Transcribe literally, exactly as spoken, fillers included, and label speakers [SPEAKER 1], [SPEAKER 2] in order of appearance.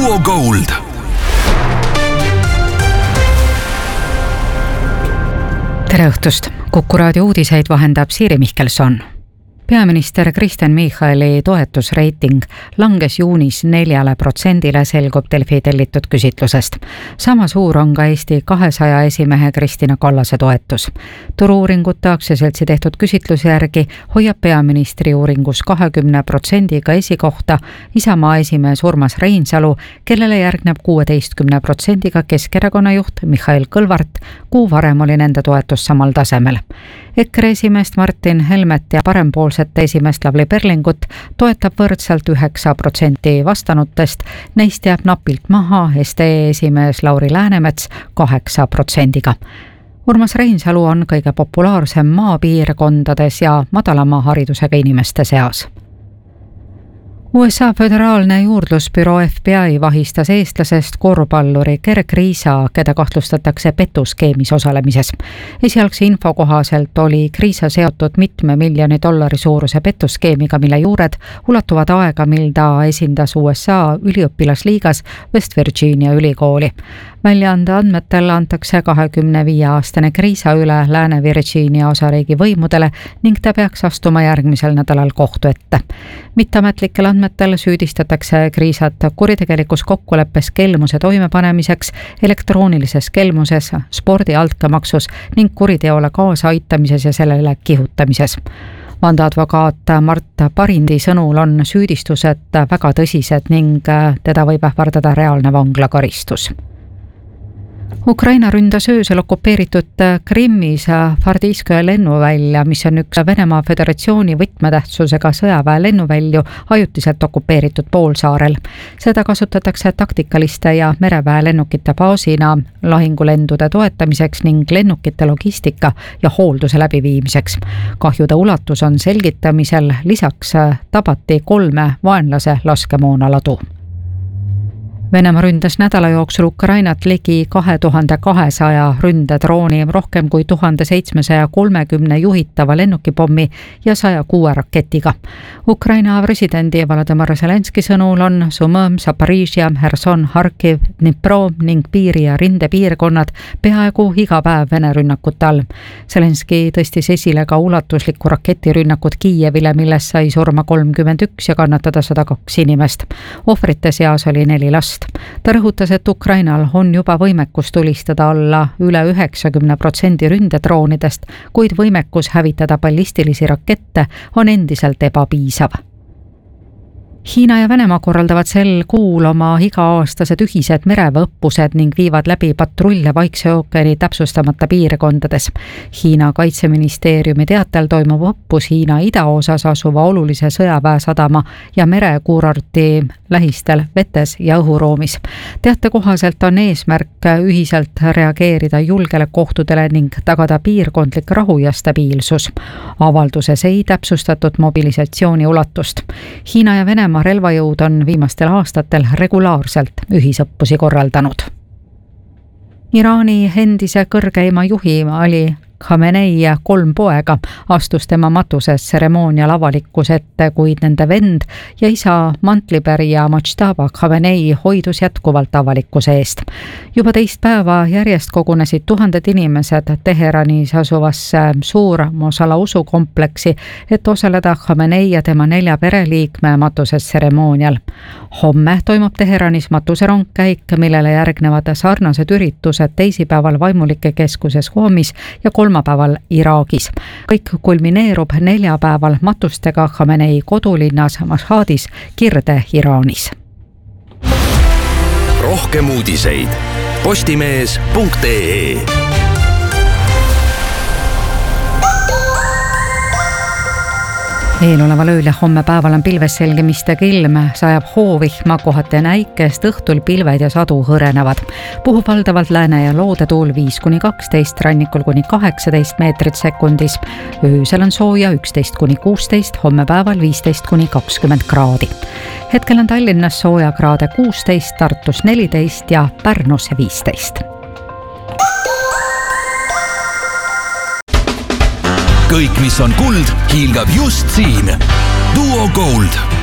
[SPEAKER 1] Duo Gold.
[SPEAKER 2] Tere õhtust! Kuku raadio uudiseid vahendab Siiri Mihkelson. Peaminister Kristen Michali toetusreiting langes juunis neljale protsendile, selgub Delfi tellitud küsitlusest. Sama suur on ka Eesti kahesaja esimehe Kristina Kallase toetus. Turu-uuringute aktsiaseltsi tehtud küsitluse järgi hoiab peaministri uuringus kahekümne protsendiga esikohta Isamaa esimees Urmas Reinsalu, kellele järgneb kuueteistkümne protsendiga Keskerakonna juht Mihhail Kõlvart. Kuu varem oli nende toetus samal tasemel. EKRE esimeest Martin Helmet ja parempoolsete esimeest Lavly Perlingut toetab võrdselt üheksa protsenti vastanutest, neist jääb napilt maha S D E esimees Lauri Läänemets kaheksa protsendiga. Urmas Reinsalu on kõige populaarsem maapiirkondades ja madalama haridusega inimeste seas. U S A föderaalne juurdlusbüroo F B I vahistas eestlasest korvpalluri Gerg Riisa, keda kahtlustatakse petuskeemis osalemises. Esialgse info kohaselt oli Riisa seotud mitme miljoni dollari suuruse petuskeemiga, mille juured ulatuvad aega, mil ta esindas U S A üliõpilasliigas West Virginia ülikooli. Väljaande andmetel antakse kahekümne viie aastane Riisa üle Lääne-Virginia osariigi võimudele ning ta peaks astuma järgmisel nädalal kohtu ette. Mitteametlikel andmetel süüdistatakse Riisat kuritegelikus kokkuleppes kelmuse toimepanemiseks, elektroonilises kelmuses, spordi altkäemaksus ning kuriteole kaasa aitamises ja sellele kihutamises. Vandeadvokaat Mart Parindi sõnul on süüdistused väga tõsised ning teda võib ähvardada reaalne vanglakaristus. Ukraina ründas öösel okupeeritud Krimmis Fardiskoja lennuvälja, mis on üks Venemaa Föderatsiooni võtmetähtsusega sõjaväe lennuvälju ajutiselt okupeeritud poolsaarel. Seda kasutatakse taktikaliste ja mereväe lennukite baasina lahingulendude toetamiseks ning lennukite logistika ja hoolduse läbiviimiseks. Kahjude ulatus on selgitamisel, lisaks tabati kolme vaenlase laskemoonaladu. Venemaa ründas nädala jooksul Ukrainat ligi kahe tuhande kahesaja ründedrooni, rohkem kui tuhande seitsmesaja kolmekümne juhitava lennukipommi ja saja kuue raketiga. Ukraina presidendi Volodymyr Zelenski sõnul on Sumõm, Zaporižja, Herson, Harkiv, Dnipro ning piiri- ja rindepiirkonnad peaaegu iga päev Vene rünnakute all. Zelenski tõstis esile ka ulatuslikku raketirünnakut Kiievile, milles sai surma kolmkümmend üks ja kannatada sada kaks inimest. Ohvrite seas oli neli last. Ta rõhutas, et Ukrainal on juba võimekus tulistada alla üle üheksakümne protsendi ründedroonidest, kuid võimekus hävitada ballistilisi rakette on endiselt ebapiisav. Hiina ja Venemaa korraldavad sel kuul oma iga-aastased ühised mereväeõppused ning viivad läbi patrulle Vaikse ookeani täpsustamata piirkondades. Hiina kaitseministeeriumi teatel toimub õppus Hiina idaosas asuva olulise sõjaväesadama ja merekuurorti lähistel vetes ja õhuruumis. Teate kohaselt on eesmärk ühiselt reageerida julgeolekuohtudele ning tagada piirkondlik rahu ja stabiilsus. Avalduses ei täpsustatud mobilisatsiooni ulatust. Hiina ja Venemaa relvajõud on viimastel aastatel regulaarselt ühisõppusi korraldanud. Iraani endise kõrgeima juhi Ali Khamenei ja kolm poega astus tema matuses tseremoonial avalikkuse ette, kuid nende vend ja isa mantlipärija Mojtaba Khamenei hoidus jätkuvalt avalikkuse eest. Juba teist päeva järjest kogunesid tuhanded inimesed Teheranis asuvasse suur Mosala usukompleksi, et osaleda Khamenei ja tema nelja pereliikme matuses tseremoonial. Homme toimub Teheranis matuserongkäik, millele järgnevad sarnased üritused teisipäeval Vaimulike keskuses Homis ja kolmapäeval Iraagis. Kõik kulmineerub neljapäeval matustega Khamenei kodulinnas Mashhadis, Kirde-Iraanis.
[SPEAKER 1] Rohkem uudiseid postimees punkt ee.
[SPEAKER 2] Eeloleval ööl ja homme päeval on pilves selgemistega ilm, sajab hoovihma, kohati näikest, õhtul pilved ja sadu hõrenevad. Puhub valdavalt lääne ja loodetuul viis kuni kaksteist, rannikul kuni kaheksateist meetrit sekundis. Öösel on sooja üksteist kuni kuusteist, homme päeval viisteist kuni kakskümmend kraadi. Hetkel on Tallinnas sooja kraade kuusteist, Tartus neliteist ja Pärnus viisteist.
[SPEAKER 1] Kõik, mis on kuld, hiilgab just siin. Duo Gold.